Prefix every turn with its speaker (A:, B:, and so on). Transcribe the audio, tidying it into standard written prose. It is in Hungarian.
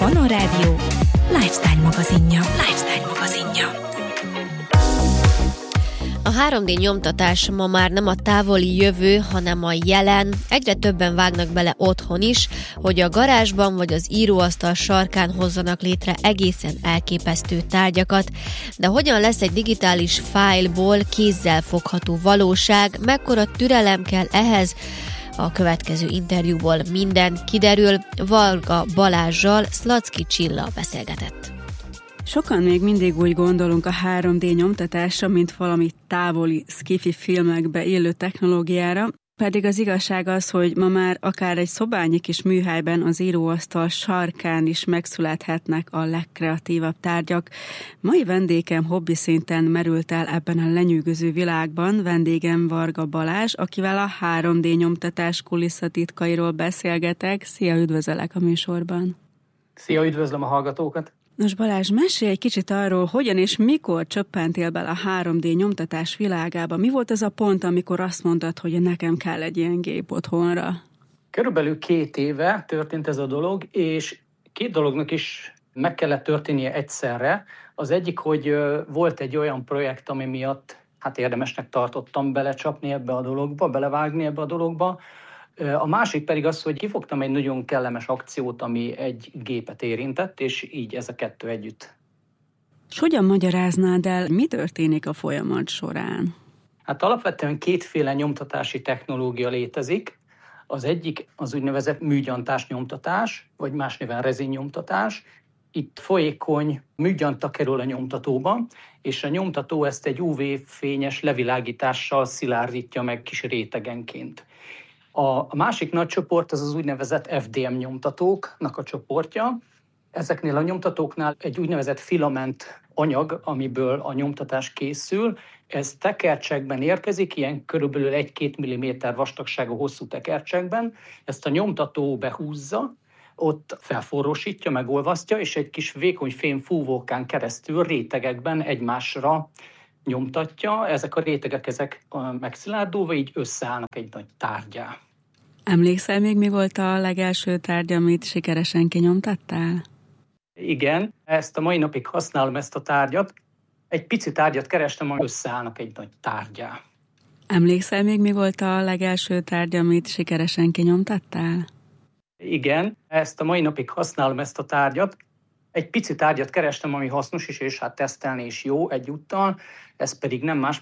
A: Manna Rádió Lifestyle magazinja.
B: A 3D nyomtatás ma már nem a távoli jövő, hanem a jelen. Egyre többen vágnak bele otthon is, hogy a garázsban vagy az íróasztal sarkán hozzanak létre egészen elképesztő tárgyakat. De hogyan lesz egy digitális fájlból kézzel fogható valóság, mekkora türelem kell ehhez? A következő interjúból minden kiderül. Varga Balázssal Szlacki Csilla beszélgetett.
C: Sokan még mindig úgy gondolunk a 3D nyomtatásra, mint valami távoli sci-fi filmekbe illő technológiára, pedig az igazság az, hogy ma már akár egy szobányi kis műhelyben az íróasztal sarkán is megszülethetnek a legkreatívabb tárgyak. Mai vendégem hobbi szinten merült el ebben a lenyűgöző világban, vendégem Varga Balázs, akivel a 3D nyomtatás kulisszatitkairól beszélgetek. Szia, üdvözöllek a műsorban!
D: Szia, üdvözlöm a hallgatókat!
C: Nos Balázs, mesélj egy kicsit arról, hogyan és mikor csöppentél bele a 3D nyomtatás világába. Mi volt az a pont, amikor azt mondtad, hogy nekem kell egy ilyen gép otthonra?
D: Körülbelül 2 éve történt ez a dolog, és 2 dolognak is meg kellett történnie egyszerre. Az egyik, hogy volt egy olyan projekt, ami miatt érdemesnek tartottam belecsapni ebbe a dologba, belevágni ebbe a dologba. A másik pedig az, hogy kifogtam egy nagyon kellemes akciót, ami egy gépet érintett, és így ez a 2 együtt.
C: És hogyan magyaráznád el, mi történik a folyamat során?
D: Alapvetően 2 nyomtatási technológia létezik. Az egyik az úgynevezett műgyantás nyomtatás, vagy más néven rezin nyomtatás. Itt folyékony műgyanta kerül a nyomtatóba, és a nyomtató ezt egy UV-fényes levilágítással szilárdítja meg kis rétegenként. A másik nagy csoport az úgynevezett FDM nyomtatóknak a csoportja. Ezeknél a nyomtatóknál egy úgynevezett filament anyag, amiből a nyomtatás készül. Ez tekercsekben érkezik, ilyen körülbelül 1-2 mm vastagságú hosszú tekercsekben. Ezt a nyomtató behúzza, ott felforrósítja, megolvasztja, és egy kis vékony fém fúvókán keresztül rétegekben egymásra nyomtatja. Ezek a rétegek megszilárdulva így összeállnak egy nagy tárgyá.
C: Emlékszel még, mi volt a legelső tárgy, amit sikeresen kinyomtattál?
D: Igen, ezt a mai napig használom, ezt a tárgyat. Egy pici tárgyat kerestem, hogy összeállnak egy nagy tárgyá.
C: Emlékszel még, mi volt a legelső tárgy, amit sikeresen kinyomtattál?
D: Igen, ezt a mai napig használom, ezt a tárgyat. Egy pici tárgyat kerestem, ami hasznos is, és tesztelni is jó egyúttal. Ez pedig nem más,